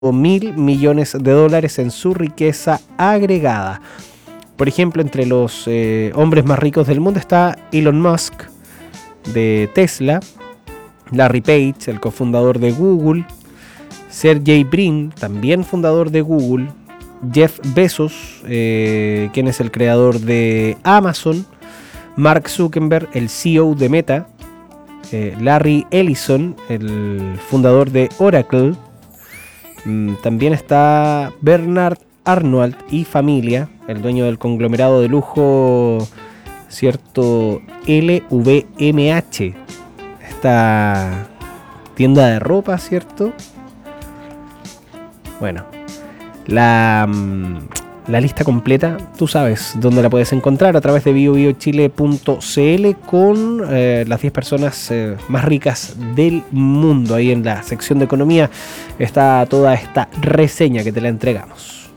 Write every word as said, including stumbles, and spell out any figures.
mil millones de dólares en su riqueza agregada. Por ejemplo, entre los eh, hombres más ricos del mundo está Elon Musk de Tesla, Larry Page, el cofundador de Google, Sergey Brin, también fundador de Google, Jeff Bezos, eh, quien es el creador de Amazon, Mark Zuckerberg, el C E O de Meta, eh, Larry Ellison, el fundador de Oracle, mm, también está Bernard Arnault y familia, el dueño del conglomerado de lujo, cierto, L V M H, esta tienda de ropa, ¿cierto? Bueno, la, la lista completa, tú sabes dónde la puedes encontrar, a través de bio bio chile punto c l con eh, las diez personas eh, más ricas del mundo. Ahí en la sección de economía está toda esta reseña que te la entregamos.